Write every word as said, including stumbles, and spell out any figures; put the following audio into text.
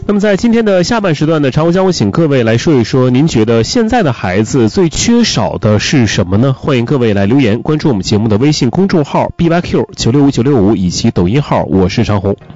那么在今天的下半时段呢，常红将会请各位来说一说，您觉得现在的孩子最缺少的是什么呢？欢迎各位来留言，关注我们节目的微信公众号 B Y Q 九六五九六五以及抖音号，我是常红。